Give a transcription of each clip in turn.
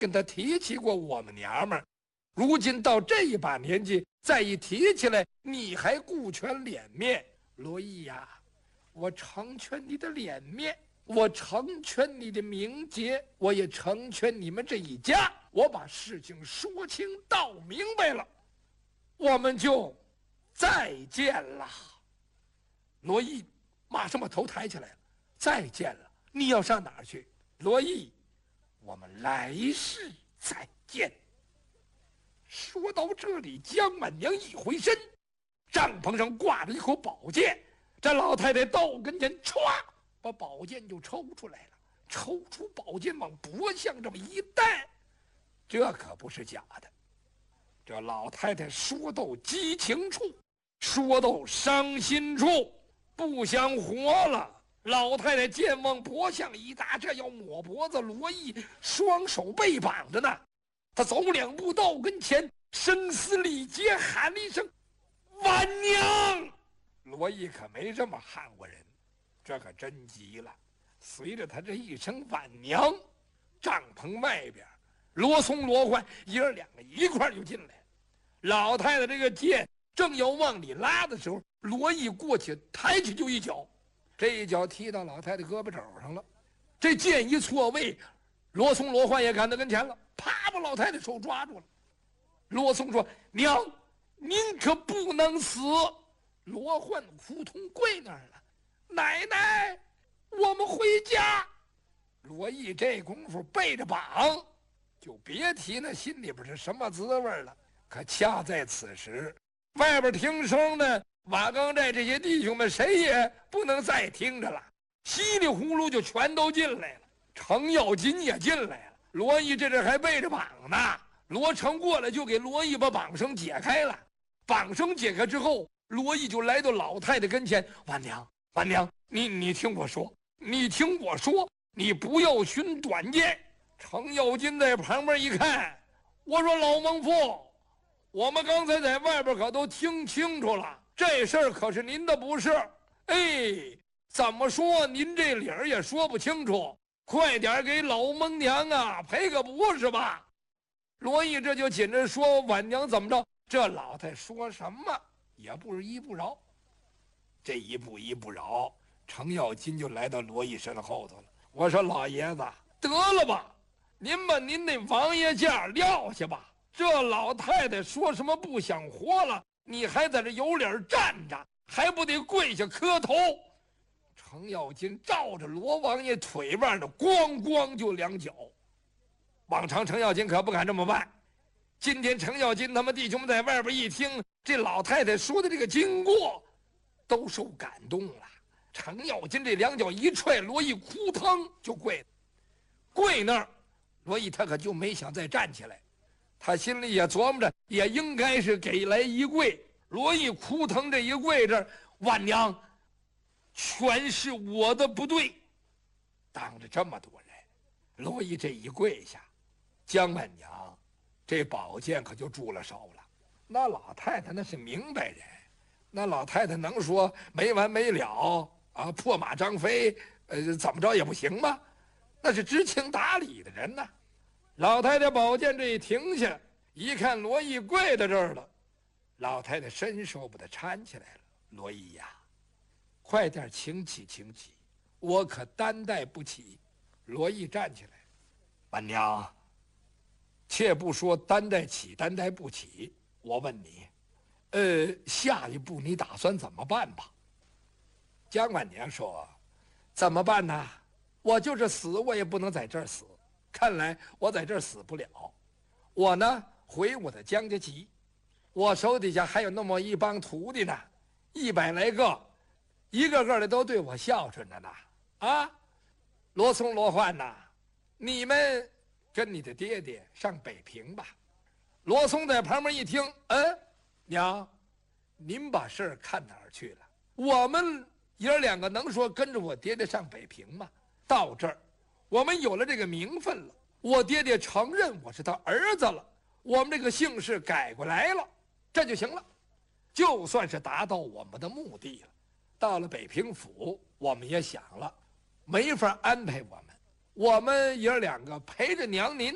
跟他提起过我们娘们儿，如今到这一把年纪，再一提起来，你还顾全脸面。罗毅呀，我成全你的脸面，我成全你的名节，我也成全你们这一家。我把事情说清道明白了，我们就再见了。罗毅马上把头抬起来了，再见了。你要上哪儿去？罗毅，我们来世再见。说到这里，江满娘一回身，帐篷上挂着一口宝剑，这老太太到跟前，歘，把宝剑就抽出来了，抽出宝剑往脖项这么一戴，这可不是假的。这老太太说到激情处，说到伤心处，不想活了。老太太剑往脖项一搭，这要抹脖子。罗毅双手被绑着呢，他走两步到跟前，声嘶力竭喊了一声：“晚娘！”罗毅可没这么喊过人，这可真急了。随着他这一声“晚娘”，帐篷外边，罗松、罗焕爷儿两个一块儿就进来了。老太太这个剑正要往里拉的时候，罗毅过去抬起就一脚，这一脚踢到老太太胳膊肘上了。这剑一错位，罗松、罗焕也赶到跟前了，啪把老太太手抓住了。罗松说：“娘，您可不能死。”罗焕扑通跪那儿了：“奶奶，我们回家。”罗毅这功夫背着绑，就别提那心里边是什么滋味了。可恰在此时，外边听声的瓦岗寨这些弟兄们谁也不能再听着了，稀里呼噜就全都进来了。程咬金也进来了，罗毅这阵还背着绑呢。罗成过来就给罗毅把绑绳解开了。绑绳解开之后，罗毅就来到老太太跟前：“晚娘，晚娘，你听我说，你听我说，你不要寻短见。”程咬金在旁边一看，我说：“老孟父，我们刚才在外边可都听清楚了，这事儿可是您的不是。哎，怎么说您这理儿也说不清楚，快点给老孟娘啊赔个不是吧？”罗毅这就紧着说：“晚娘怎么着？”这老太说什么也不依不饶。这一步一不饶，程咬金就来到罗毅身后头了。我说：“老爷子，得了吧，您把您那王爷架撂下吧。这老太太说什么不想活了，你还在这有脸站着，还不得跪下磕头？”程咬金照着罗王爷腿腕的咣咣就两脚。往常程咬金可不敢这么办，今天程咬金他们弟兄们在外边一听这老太太说的这个经过，都受感动了。程咬金这两脚一踹，罗毅扑腾就跪了。跪那儿，罗毅他可就没想再站起来，他心里也琢磨着，也应该是给来一跪。罗毅扑腾这一跪这儿，晚娘，全是我的不对。当着这么多人，罗毅这一跪下，江满娘这宝剑可就住了手了。那老太太那是明白人，那老太太能说没完没了啊，破马张飞，怎么着也不行吗？那是知情达理的人呐。老太太宝剑这一停下，一看罗毅跪在这儿了，老太太伸手把他搀起来了。罗毅呀，快点请起，请起，我可担待不起。罗毅站起来，晚娘，且不说担待起担待不起，我问你，下一步你打算怎么办吧？江晚娘说：“怎么办呢？我就是死，我也不能在这儿死。看来我在这儿死不了。我呢，回我的江家集，我手底下还有那么一帮徒弟呢，100来个，一个个的都对我孝顺着呢。啊，罗松、罗焕呐，你们跟你的爹爹上北平吧。”罗松在旁边一听，娘，您把事儿看哪儿去了？我们爷儿两个能说跟着我爹爹上北平吗？到这儿，我们有了这个名分了，我爹爹承认我是他儿子了，我们这个姓氏改过来了，这就行了，就算是达到我们的目的了。到了北平府，我们也想了，没法安排我们爷儿两个陪着娘您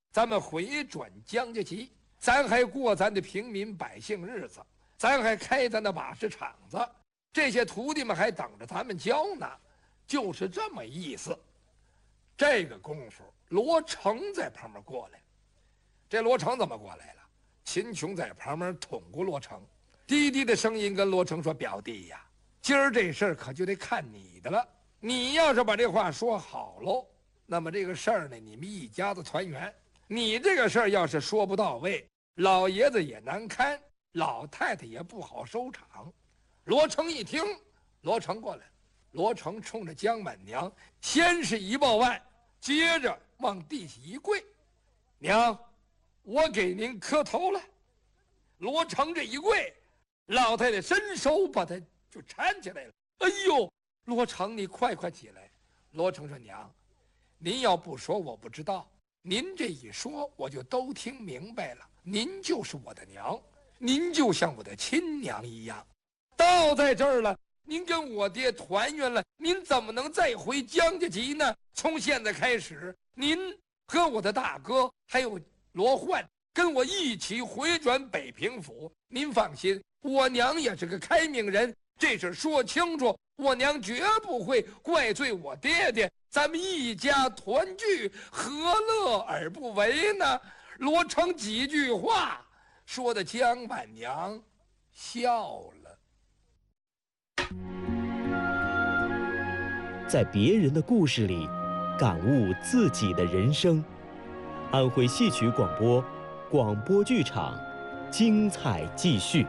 咱们回转江家集，咱还过咱的平民百姓日子，咱还开咱的马市场子，这些徒弟们还等着咱们教呢，就是这么意思。这个功夫，罗成在旁边过来。这罗成怎么过来了？秦琼在旁边捅过罗成，低低的声音跟罗成说：“表弟呀，今儿这事儿可就得看你的了。你要是把这话说好喽，那么这个事儿呢，你们一家子团圆；你这个事儿要是说不到位，老爷子也难堪，老太太也不好收场。”罗成一听，罗成过来，罗成冲着姜满娘先是一抱腕，接着往地下一跪：“娘，我给您磕头了。”罗成这一跪，老太太伸手把他就搀起来了。“哎呦，罗成，你快起来！”罗成说：“娘，您要不说我不知道，您这一说我就都听明白了。您就是我的娘，您就像我的亲娘一样。到在这儿了，您跟我爹团圆了，您怎么能再回姜家集呢？从现在开始，您和我的大哥还有罗焕跟我一起回转北平府。您放心，我娘也是个开明人，这事说清楚，我娘绝不会怪罪我爹爹，咱们一家团聚，何乐而不为呢？”罗成几句话说的姜满娘笑了。 在别人的故事里感悟自己的人生。安徽戏曲广播，广播剧场，精彩继续。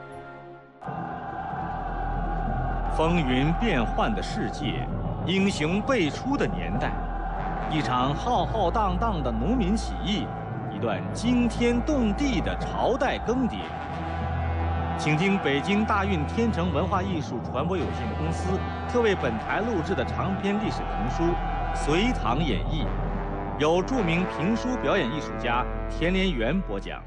风云变幻的世界，英雄辈出的年代，一场浩浩荡荡的农民起义，一段惊天动地的朝代更迭。请听北京大运天成文化艺术传播有限公司特为本台录制的长篇历史评书《隋唐演义》，由著名评书表演艺术家田连元播讲。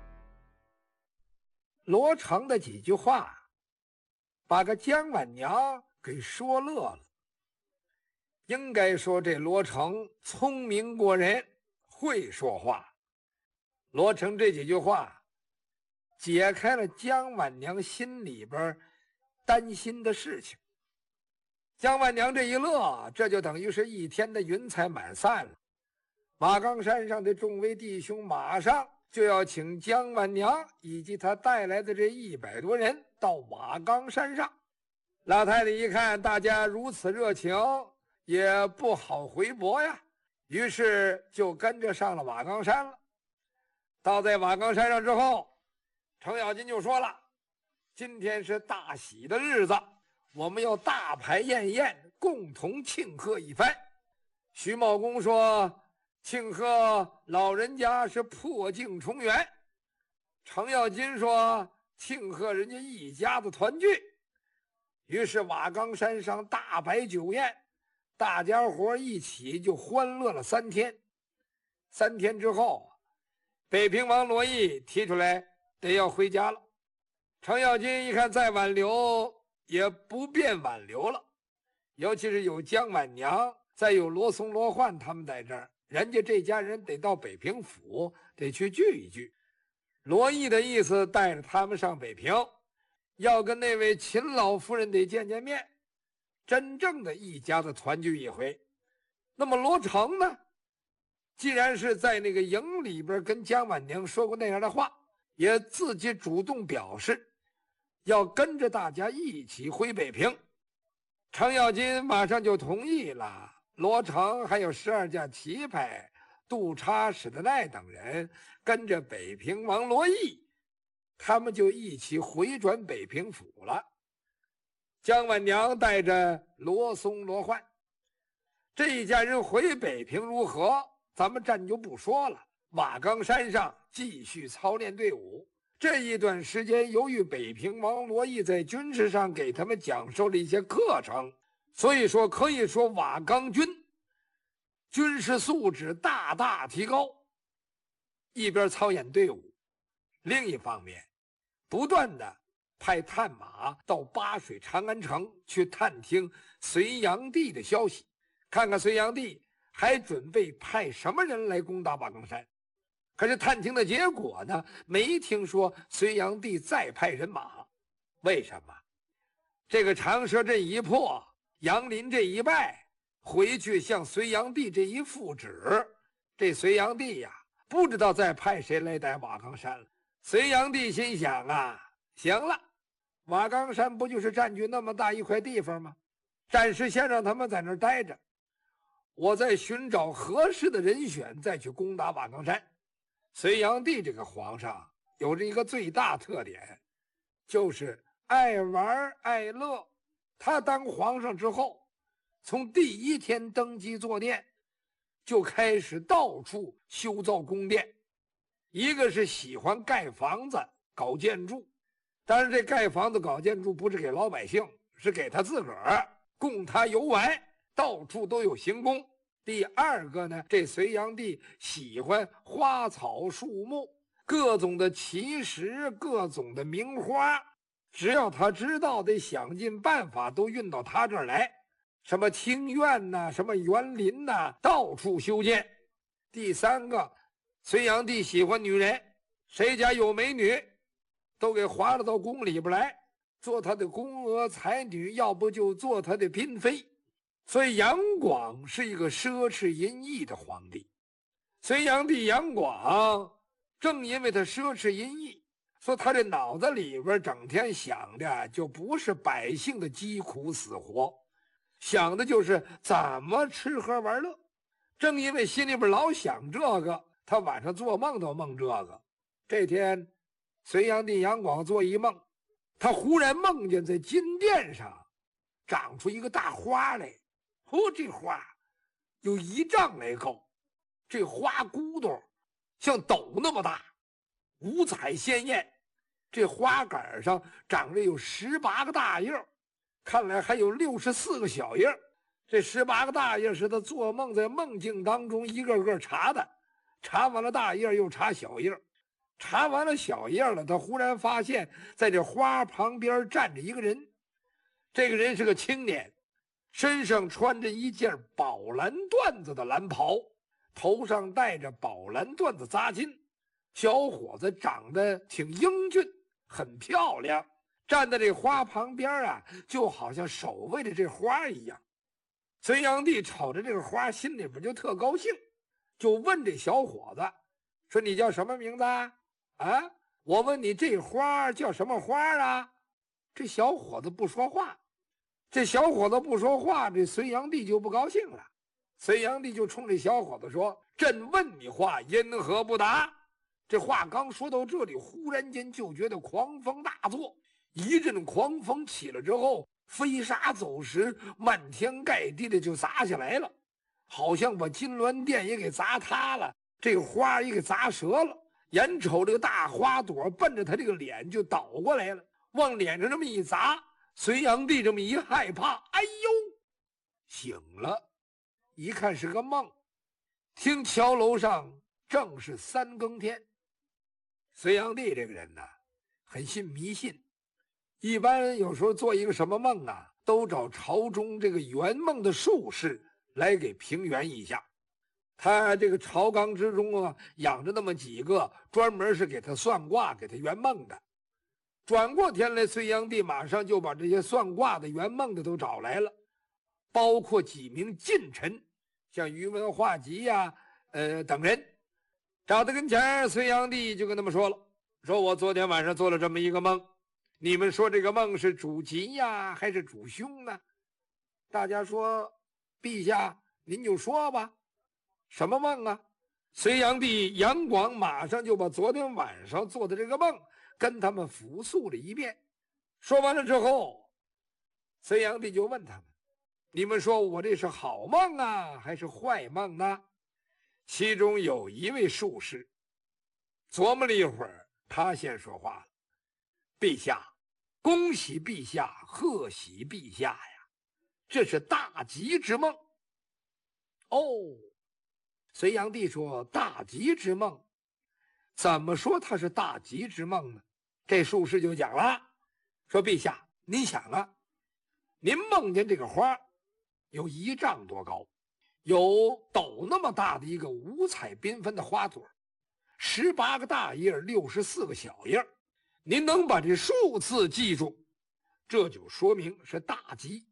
罗成的几句话把个姜满娘给说乐了。应该说这罗成聪明过人，会说话。罗成这几句话解开了姜满娘心里边担心的事情。姜满娘这一乐，这就等于是一天的云彩满散了。马岗山上的众位弟兄马上就要请姜满娘以及他带来的这100多人到瓦岗山上。老太太一看大家如此热情，也不好回驳呀，于是就跟着上了瓦岗山了。到在瓦岗山上之后，程咬金就说了：“今天是大喜的日子，我们要大排宴宴，共同庆贺一番。”徐茂公说：“庆贺老人家是破镜重圆。”程咬金说：“庆贺人家一家子团聚。”于是瓦岗山上大摆酒宴，大家伙一起就欢乐了3天。3天之后，北平王罗毅提出来得要回家了。程咬金一看再挽留也不便挽留了，尤其是有姜满娘，再有罗松、罗焕他们在这儿，人家这家人得到北平府得去聚一聚。罗毅的意思带着他们上北平，要跟那位秦老夫人得见见面，真正的一家子团聚一回。那么罗成呢，既然是在那个营里边跟姜满娘说过那样的话，也自己主动表示要跟着大家一起回北平。程咬金马上就同意了。罗成还有12架旗牌、杜叉、史德奈等人跟着北平王罗毅，他们就一起回转北平府了。姜满娘带着罗松、罗焕这一家人回北平如何，咱们暂就不说了。瓦岗山上继续操练队伍。这一段时间，由于北平王罗毅在军事上给他们讲授了一些课程，所以说可以说瓦岗军军事素质大大提高。一边操演队伍，另一方面不断的派探马到巴水长安城去探听隋炀帝的消息，看看隋炀帝还准备派什么人来攻打瓦岗山。 可是探听的结果呢，没听说隋炀帝再派人马。为什么？这个长蛇阵一破，杨林这一败，回去向隋炀帝这一复旨，这隋炀帝呀，不知道再派谁来打瓦岗山了。隋炀帝心想啊，行了，瓦岗山不就是占据那么大一块地方吗？暂时先让他们在那儿待着，我再寻找合适的人选，再去攻打瓦岗山。隋炀帝这个皇上有着一个最大特点，就是爱玩爱乐。他当皇上之后，从第一天登基坐殿，就开始到处修造宫殿。一个是喜欢盖房子搞建筑，当然这盖房子搞建筑不是给老百姓，是给他自个儿供他游玩，到处都有行宫。第二个呢，这隋炀帝喜欢花草树木，各种的奇石，各种的名花，只要他知道，得想尽办法都运到他这儿来。什么庭院呐，什么园林呐，到处修建。第三个，隋炀帝喜欢女人，谁家有美女，都给划拉到宫里边来，做他的宫娥才女，要不就做他的嫔妃。所以杨广是一个奢侈淫逸的皇帝。隋炀帝杨广正因为他奢侈淫逸，所以他这脑子里边整天想的就不是百姓的疾苦死活，想的就是怎么吃喝玩乐。正因为心里边老想这个，他晚上做梦都梦这个。这天隋炀帝杨广做一梦，他忽然梦见在金殿上长出一个大花来。这花有1丈来高，这花骨朵像斗那么大，五彩鲜艳。这花杆上长着有18个大叶，看来还有64个小叶。这18个大叶是他做梦在梦境当中一个个查的，查完了大叶又查小叶，查完了小叶了，他忽然发现在这花旁边站着一个人。这个人是个青年，身上穿着一件宝蓝缎子的蓝袍，头上戴着宝蓝缎子扎巾。小伙子长得挺英俊，很漂亮，站在这花旁边啊，就好像守卫着这花一样。隋炀帝瞅着这个花，心里边就特高兴，就问这小伙子说：“你叫什么名字啊？我问你这花叫什么花啊？”这小伙子不说话。这小伙子不说话，这隋炀帝就不高兴了。隋炀帝就冲这小伙子说：“朕问你话，因何不答？”这话刚说到这里，忽然间就觉得狂风大作，一阵狂风起了之后，飞沙走石，漫天盖地的就砸下来了，好像把金銮殿也给砸塌了，这个花也给砸折了。眼瞅这个大花朵奔着他这个脸就倒过来了，往脸上这么一砸，隋炀帝这么一害怕，哎呦，醒了，一看是个梦。听桥楼上正是3更天。隋炀帝这个人呢，很信迷信，一般有时候做一个什么梦啊，都找朝中这个圆梦的术士来给平原一下。他这个朝纲之中啊，养着那么几个专门是给他算卦给他圆梦的。转过天来，隋炀帝马上就把这些算卦的圆梦的都找来了，包括几名近臣，像宇文化及呀等人。找到跟前，隋炀帝就跟他们说了，说我昨天晚上做了这么一个梦，你们说这个梦是主吉呀还是主凶呢？大家说，陛下您就说吧，什么梦啊？隋炀帝杨广马上就把昨天晚上做的这个梦跟他们复述了一遍。说完了之后，隋炀帝就问他们，你们说我这是好梦啊还是坏梦呢？其中有一位术士琢磨了一会儿，他先说话了：陛下，恭喜陛下，贺喜陛下呀，这是大吉之梦。哦，隋炀帝说，大吉之梦，怎么说它是大吉之梦呢？这术士就讲了，说陛下，您想啊，您梦见这个花有1丈多高，有斗那么大的一个五彩缤纷的花朵， 18个大页，64个小页。您能把这数字记住，这就说明是大吉。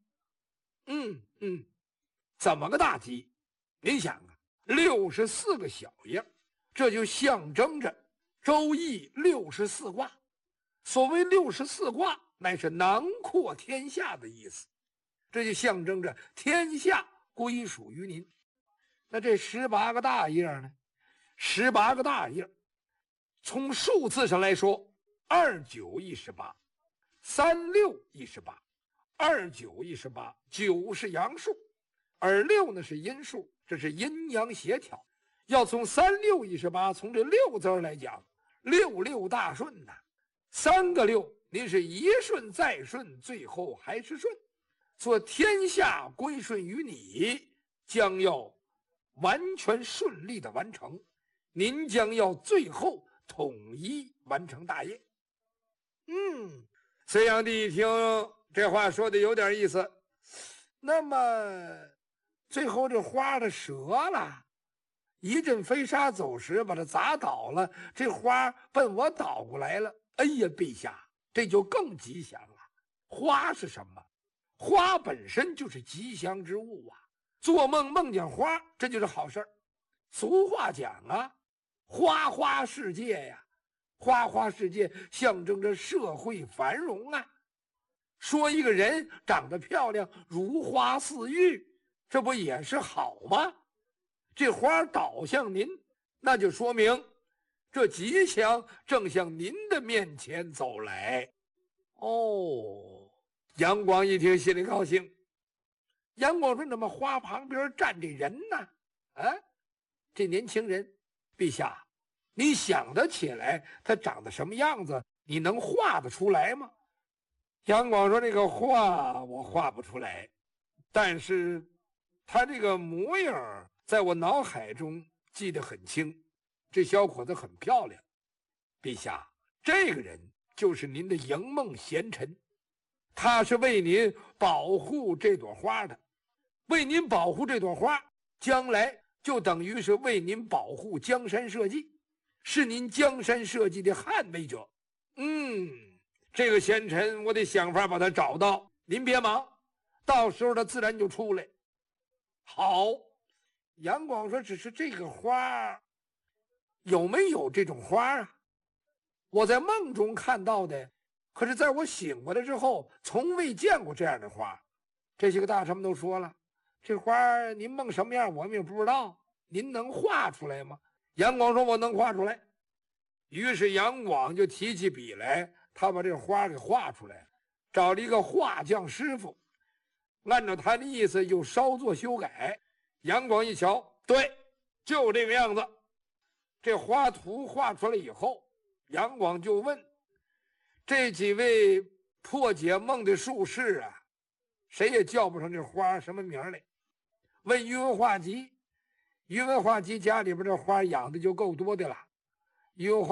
怎么个大吉？您想啊，64个小页，这就象征着周易64卦。所谓64卦，乃是囊括天下的意思，这就象征着天下归属于您。那这18个大页呢？18个大页，从数字上来说，29亦是8，36亦是8，29亦是8，9是阳数，而6呢是阴数，这是阴阳协调。要从36亦是8，从这6字来讲，66大顺呐，3个6，您是一顺再顺，最后还是顺。做天下归顺于你，将要完全顺利的完成，您将要最后统一完成大业。隋炀帝一听这话说的有点意思，那么最后这花的折了，一阵飞沙走石把它砸倒了，这花奔我倒过来了。哎呀，陛下，这就更吉祥了。花是什么？花本身就是吉祥之物啊，做梦梦见花，这就是好事儿。俗话讲啊，花花世界呀，花花世界象征着社会繁荣啊。说一个人长得漂亮，如花似玉，这不也是好吗？这花倒向您，那就说明这吉祥正向您的面前走来。杨广一听心里高兴。杨广说：“怎么花旁边站这人呢？这年轻人，陛下，你想得起来他长得什么样子？你能画得出来吗？”杨广说：“这个画我画不出来，但是他这个模样在我脑海中记得很清。这小伙子很漂亮。陛下，这个人就是您的迎梦贤臣，他是为您保护这朵花的，为您保护这朵花，将来就等于是为您保护江山社稷，是您江山社稷的捍卫者。这个贤臣我得想法把他找到，您别忙，到时候他自然就出来。”好，杨广说：“只是这个花有没有这种花啊？我在梦中看到的，可是在我醒过来之后从未见过这样的花。”这些个大臣们都说了：“这花您梦什么样我们也不知道，您能画出来吗？”杨广说：“我能画出来。”于是杨广就提起笔来，他把这花给画出来，找了一个画匠师傅，按照他的意思又稍作修改。杨广一瞧，对，就这个样子。这花图画出来以后，杨广就问这几位破解梦的术士啊，谁也叫不上这花什么名来。问宇文化及，宇文化及家里边这花养的就够多的了。宇文化